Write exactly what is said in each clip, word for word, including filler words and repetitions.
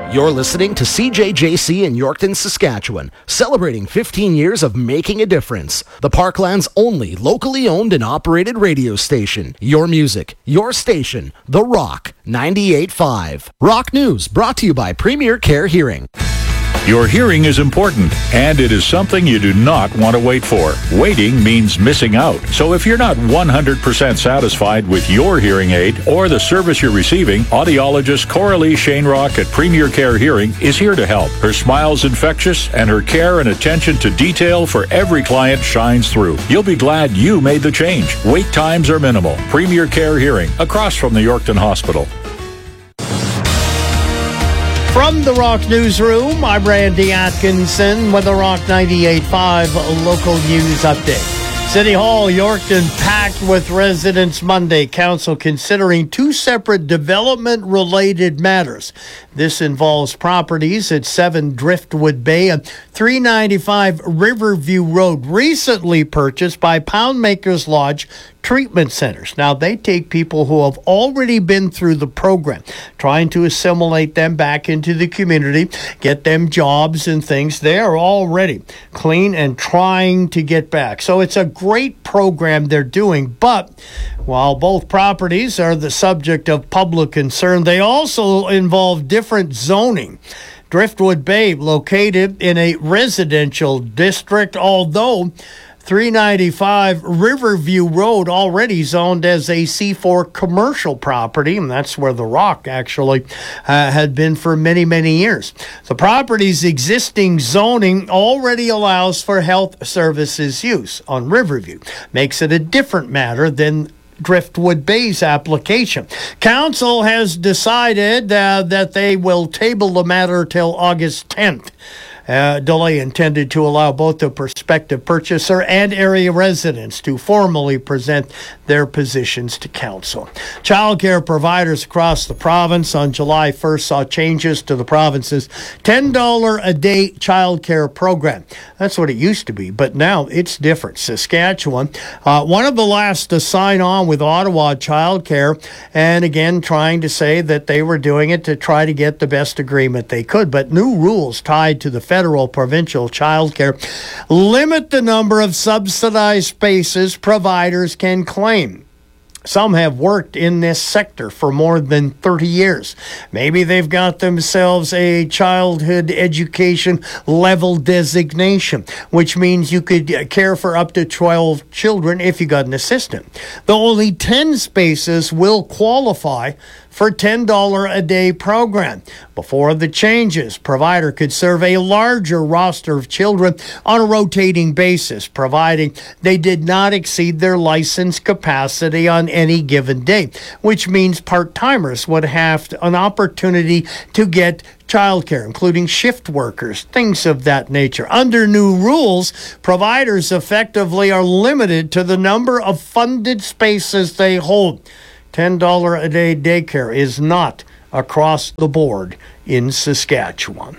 You're listening to C J J C in Yorkton, Saskatchewan, celebrating fifteen years of making a difference. The Parkland's only locally owned and operated radio station. Your music, your station, The Rock, ninety-eight point five. Rock News, brought to you by Premier Care Hearing. Your hearing is important, and it is something you do not want to wait for. Waiting means missing out. So if you're not one hundred percent satisfied with your hearing aid or the service you're receiving, audiologist Coralie Shanerock at Premier Care Hearing is here to help. Her smile's infectious, and her care and attention to detail for every client shines through. You'll be glad you made the change. Wait times are minimal. Premier Care Hearing, across from the Yorkton Hospital. From the Rock Newsroom, I'm Randy Atkinson with the Rock ninety-eight point five local news update. City Hall, Yorkton, packed with residents Monday. Council considering two separate development-related matters. This involves properties at seven Driftwood Bay and three ninety-five Riverview Road, recently purchased by Poundmakers Lodge Treatment Centers. Now, they take people who have already been through the program, trying to assimilate them back into the community, get them jobs and things. They are already clean and trying to get back. So it's a great program they're doing, but while both properties are the subject of public concern, they also involve different zoning. Driftwood Bay, located in a residential district, although three ninety-five Riverview Road already zoned as a C four commercial property, and that's where The Rock actually uh, had been for many, many years. The property's existing zoning already allows for health services use on Riverview. Makes it a different matter than Driftwood Bay's application. Council has decided uh, that they will table the matter till August tenth. Uh, delay intended to allow both the prospective purchaser and area residents to formally present their positions to council. Childcare providers across the province on July first saw changes to the province's ten dollars a day childcare program. That's what it used to be, but now it's different. Saskatchewan, uh, one of the last to sign on with Ottawa Childcare, and again trying to say that they were doing it to try to get the best agreement they could, but new rules tied to the federal Federal provincial childcare limit the number of subsidized spaces providers can claim. Some have worked in this sector for more than thirty years. Maybe they've got themselves a childhood education level designation, which means you could care for up to twelve children if you got an assistant. Though only ten spaces will qualify for ten dollars a day program. Before the changes, provider could serve a larger roster of children on a rotating basis, providing they did not exceed their license capacity on any given day, which means part-timers would have an opportunity to get childcare, including shift workers, things of that nature. Under new rules, providers effectively are limited to the number of funded spaces they hold. ten dollars a day daycare is not across the board in Saskatchewan.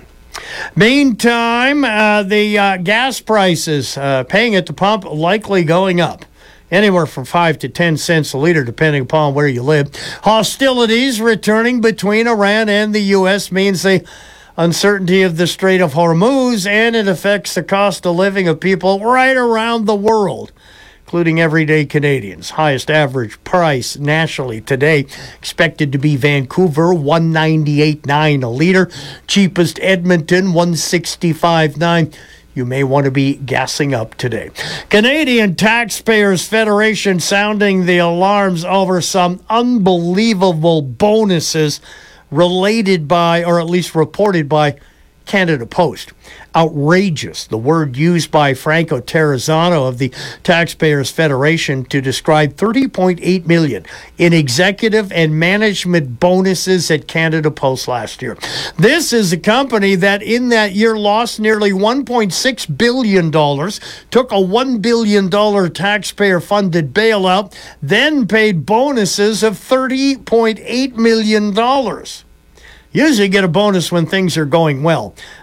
Meantime, uh, the uh, gas prices uh, paying at the pump likely going up. Anywhere from five to ten cents a liter, depending upon where you live. Hostilities returning between Iran and the U S means the uncertainty of the Strait of Hormuz, and it affects the cost of living of people right around the world, including everyday Canadians. Highest average price nationally today expected to be Vancouver, one ninety-eight nine a liter. Cheapest Edmonton, one sixty-five nine. You may want to be gassing up today. Canadian Taxpayers Federation sounding the alarms over some unbelievable bonuses related by, or at least reported by, Canada Post. Outrageous, the word used by Franco Terrazzano of the Taxpayers Federation to describe thirty point eight million dollars in executive and management bonuses at Canada Post last year. This is a company that in that year lost nearly one point six billion dollars, took a one billion dollars taxpayer-funded bailout, then paid bonuses of thirty point eight million dollars. Usually get a bonus when things are going well.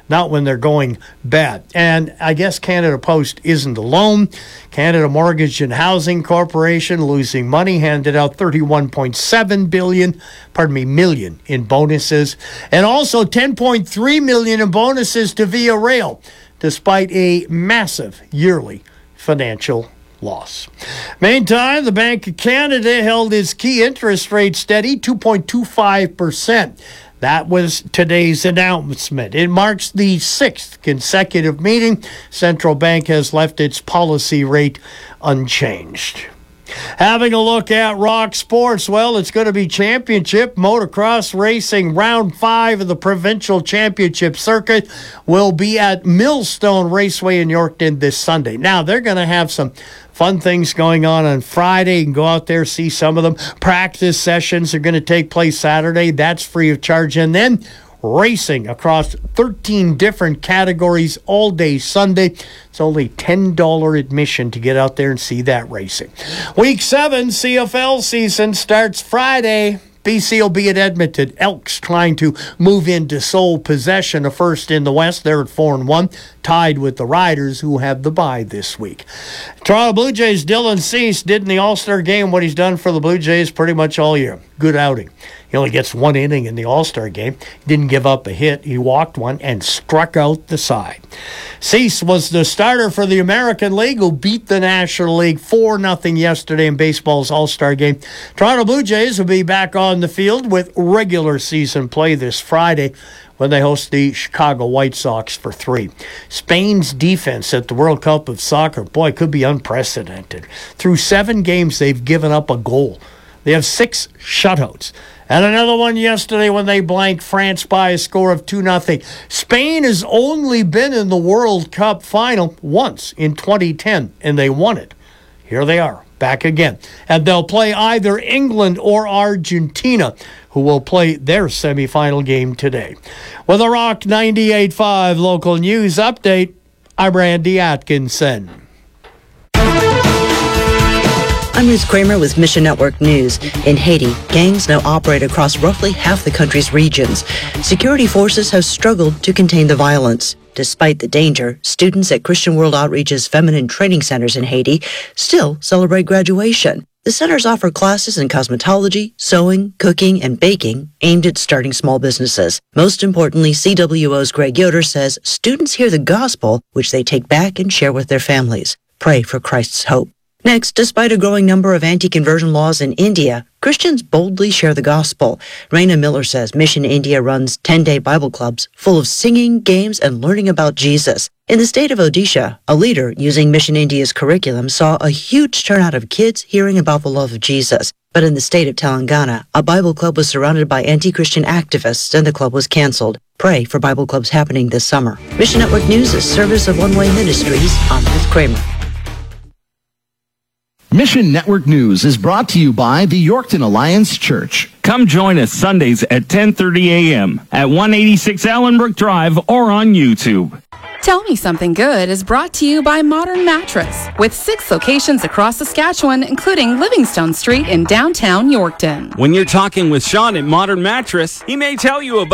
not when they're going bad. And I guess Canada Post isn't alone. Canada Mortgage and Housing Corporation losing money, handed out thirty-one point seven billion dollars, pardon me, million in bonuses, and also ten point three million dollars in bonuses to Via Rail, despite a massive yearly financial loss. Meantime, the Bank of Canada held its key interest rate steady, two point two five percent. That was today's announcement. It marks the sixth consecutive meeting. Central Bank has left its policy rate unchanged. Having a look at rock sports, well, it's going to be championship motocross racing. Round five of the provincial championship circuit will be at Millstone Raceway in Yorkton this Sunday. Now, they're going to have some fun things going on on Friday. You can go out there, see some of them. Practice sessions are going to take place Saturday. That's free of charge. And then racing across thirteen different categories all day Sunday. It's only ten dollars admission to get out there and see that racing. Week seven C F L season starts Friday. B C will be at Edmonton. Elks trying to move into sole possession of first in the West. They're at four and one, tied with the Riders, who have the bye this week. Toronto Blue Jays' Dylan Cease did in the All-Star game what he's done for the Blue Jays pretty much all year. Good outing. He only gets one inning in the All-Star game. He didn't give up a hit. He walked one and struck out the side. Cease was the starter for the American League, who beat the National League four nothing yesterday in baseball's All-Star game. Toronto Blue Jays will be back on the field with regular season play this Friday when they host the Chicago White Sox for three. Spain's defense at the World Cup of Soccer, boy, could be unprecedented. Through seven games, they've given up a goal. They have six shutouts. And another one yesterday when they blanked France by a score of two nothing. Spain has only been in the World Cup final once in twenty ten, and they won it. Here they are, back again. And they'll play either England or Argentina, who will play their semifinal game today. With a Rock ninety-eight point five local news update, I'm Randy Atkinson. I'm Ruth Kramer with Mission Network News. In Haiti, gangs now operate across roughly half the country's regions. Security forces have struggled to contain the violence. Despite the danger, students at Christian World Outreach's feminine training centers in Haiti still celebrate graduation. The centers offer classes in cosmetology, sewing, cooking, and baking aimed at starting small businesses. Most importantly, C W O's Greg Yoder says students hear the gospel, which they take back and share with their families. Pray for Christ's hope. Next, despite a growing number of anti-conversion laws in India, Christians boldly share the gospel. Raina Miller says Mission India runs ten-day Bible clubs full of singing, games, and learning about Jesus. In the state of Odisha, a leader using Mission India's curriculum saw a huge turnout of kids hearing about the love of Jesus. But in the state of Telangana, a Bible club was surrounded by anti-Christian activists and the club was canceled. Pray for Bible clubs happening this summer. Mission Network News is service of One Way Ministries. I'm Ruth Kramer. Mission Network News is brought to you by the Yorkton Alliance Church. Come join us Sundays at ten thirty a.m. at one eighty-six Allenbrook Drive or on YouTube. Tell Me Something Good is brought to you by Modern Mattress, with six locations across Saskatchewan, including Livingstone Street in downtown Yorkton. When you're talking with Sean at Modern Mattress, he may tell you about